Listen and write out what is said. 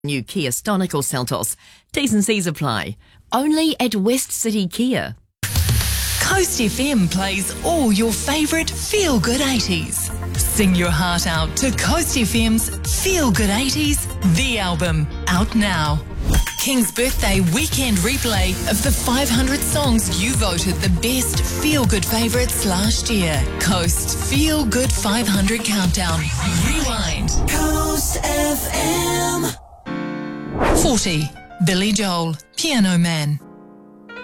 New Kia Stonic or Seltos. T's and C's apply. Only at West City Kia. Coast FM plays all your favourite feel-good 80s. Sing your heart out to Coast FM's Feel Good 80s, the album, out now. King's Birthday weekend replay of the 500 songs you voted the best feel-good favourites last year. Coast Feel Good 500 Countdown. Rewind. Coast FM. 40. Billy Joel, Piano Man.